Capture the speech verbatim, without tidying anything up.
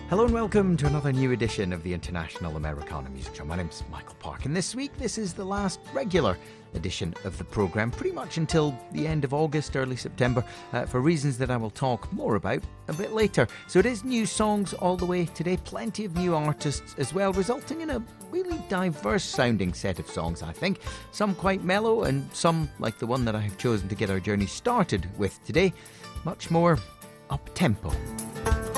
Hello and welcome to another new edition of the International Americana Music Show. My name's Michael Park, and this week this is the last regular edition of the programme, pretty much until the end of August, early September, uh, for reasons that I will talk more about a bit later. So it is new songs all the way today, plenty of new artists as well, resulting in a really diverse sounding set of songs, I think. Some quite mellow and some, like the one that I have chosen to get our journey started with today, much more up-tempo.